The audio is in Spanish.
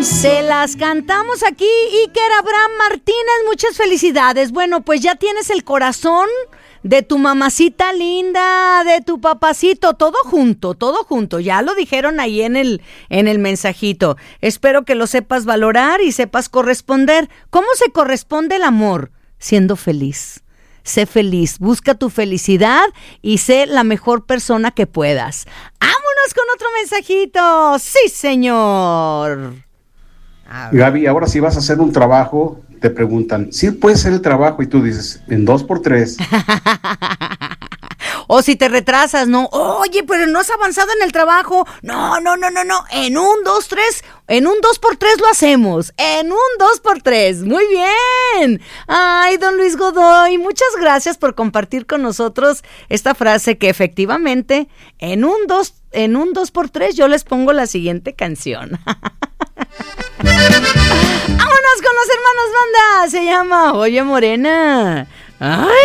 Se las cantamos aquí, Iker Abraham Martínez, muchas felicidades. Bueno, pues ya tienes el corazón de tu mamacita linda, de tu papacito, todo junto, ya lo dijeron ahí en el mensajito. Espero que lo sepas valorar y sepas corresponder. ¿Cómo se corresponde el amor? Siendo feliz. Sé feliz, busca tu felicidad y sé la mejor persona que puedas. ¡Vámonos con otro mensajito! ¡Sí, señor! Gaby, ahora si vas a hacer un trabajo, te preguntan, ¿sí puede ser el trabajo? Y tú dices, en 2x3. O si te retrasas, ¿no? Oye, pero no has avanzado en el trabajo. No. En un 2x3 lo hacemos. En un 2x3. Muy bien. Ay, don Luis Godoy, muchas gracias por compartir con nosotros esta frase que efectivamente en un 2x3 yo les pongo la siguiente canción. Vámonos con los hermanos banda. Se llama Oye Morena. Ay.